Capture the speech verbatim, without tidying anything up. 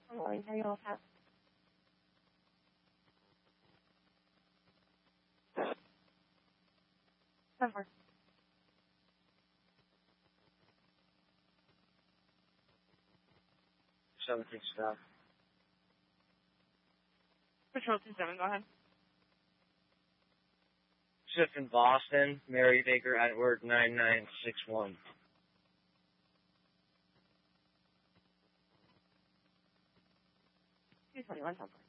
Morning, how are you all set? Number. Seventeen staff. Patrol two seven, go ahead. Shift in Boston, Mary Baker Edward nine nine six one. two twenty-one, Temple.